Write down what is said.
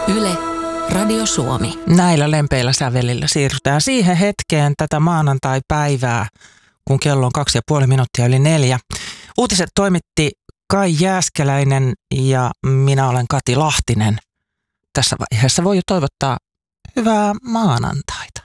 Yle, Radio Suomi. Näillä lempeillä sävelillä siirrytään siihen hetkeen tätä maanantai-päivää, kun kello on 2,5 Uutiset toimitti Kai Jääskeläinen ja minä olen Kati Lahtinen. Tässä vaiheessa voi jo toivottaa hyvää maanantaita.